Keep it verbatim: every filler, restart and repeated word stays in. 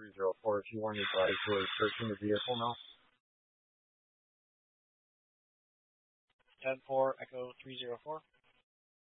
three zero four, if you want your advised, we're searching the vehicle now. ten four, Echo three zero four.